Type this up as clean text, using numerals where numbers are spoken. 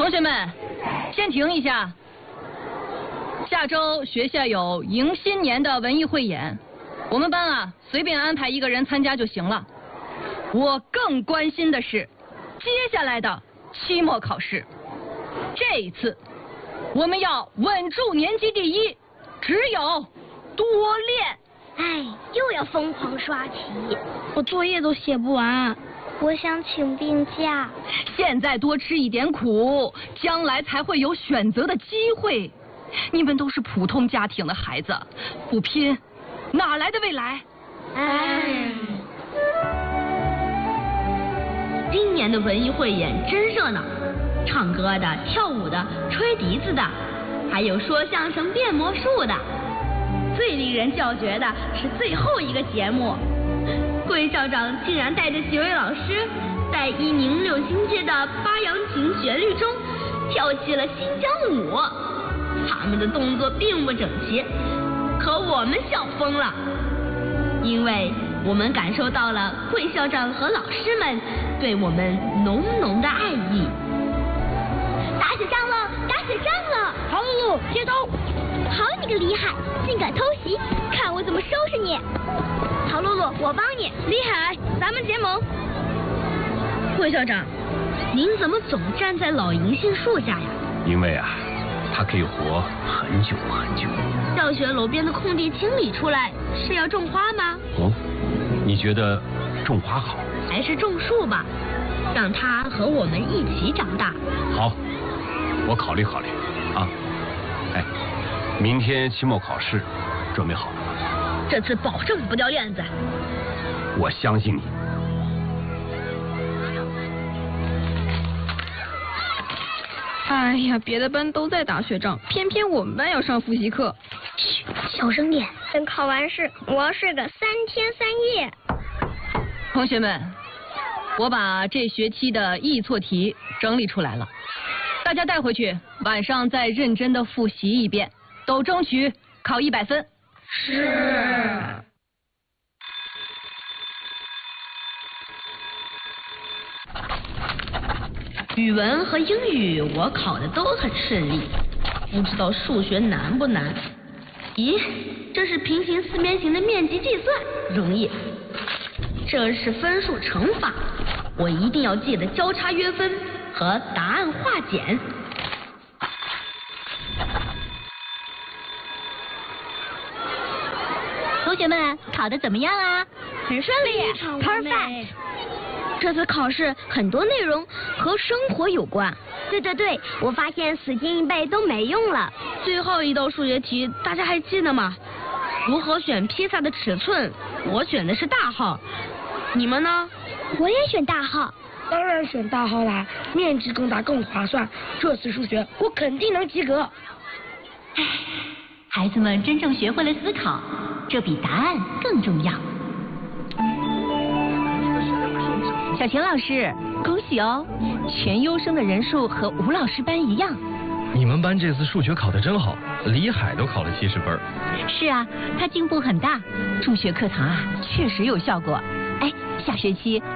同学们，先停一下。下周学校有迎新年的文艺汇演，我们班啊随便安排一个人参加就行了。我更关心的是接下来的期末考试。这一次我们要稳住年级第一，只有多练。 哎，又要疯狂刷题， 我作业都写不完。 我想请病假。 现在多吃一点苦，将来才会有选择的机会。你们都是普通家庭的孩子，不拼，哪来的未来？ 今年的文艺汇演真热闹，唱歌的、跳舞的、吹笛子的，还有说相声、变魔术的。最令人叫绝的是最后一个节目，桂校长竟然带着几位老师，在106新街的八扬琴旋律中跳起了新疆舞。他们的动作并不整齐，可我们笑疯了，因为我们感受到了桂校长和老师们对我们浓浓的爱意。 打雪仗了，打雪仗了！ 陶露露，接招！ 好你个李海，竟敢偷袭，看我怎么收拾你！陶露露，我帮你。 李海，咱们结盟。 桂校长，您怎么总站在老银杏树下呀？ 因为啊，它可以活很久很久。 教学楼边的空地清理出来，是要种花吗？ 哦，你觉得种花好？ 还是种树吧，让它和我们一起长大。 好，我考虑考虑啊。哎，明天期末考试准备好了吗？ 这次保证不掉链子。 我相信你。 哎呀，别的班都在打雪仗，偏偏我们班要上复习课。 嘘，小声点。等考完试，我要睡个3天3夜。 同学们，我把这学期的易错题整理出来了，大家带回去，晚上再认真的复习一遍，都争取考100分。 是。 语文和英语我考的都很顺利，不知道数学难不难？咦，这是平行四边形的面积计算，容易。这是分数乘法，我一定要记得交叉约分和答案化简。 同学们考得怎么样啊？ 很顺利 ，perfect。 这次考试很多内容和生活有关。 对，我发现死记硬背都没用了。 最后一道数学题大家还记得吗？如何选披萨的尺寸？我选的是大号，你们呢？ 我也选大号。 当然选大号啦，面积更大更划算。这次数学我肯定能及格。 唉，孩子们真正学会了思考，这比答案更重要。小晴老师，恭喜哦！全优生的人数和吴老师班一样。 你们班这次数学考得真好，李海都考了70分。 是啊，他进步很大，助学课堂啊确实有效果。哎，下学期